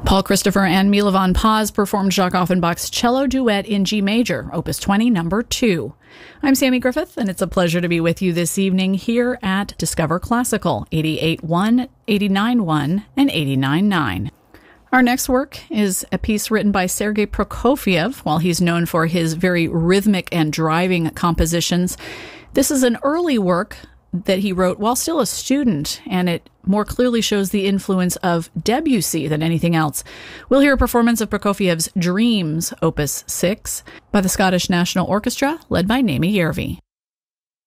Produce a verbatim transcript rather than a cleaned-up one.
Paul Christopher and Milovan Paz performed Jacques Offenbach's Cello Duet in G Major, Opus twenty, number two. I'm Sammy Griffith, and it's a pleasure to be with you this evening here at Discover Classical, eighty-eight point one, eighty-nine point one, and eighty-nine point nine. Our next work is a piece written by Sergei Prokofiev. While he's known for his very rhythmic and driving compositions, this is an early work that he wrote while still a student, and it more clearly shows the influence of Debussy than anything else. We'll hear a performance of Prokofiev's Dreams, Opus six, by the Scottish National Orchestra, led by Naomi Järvi.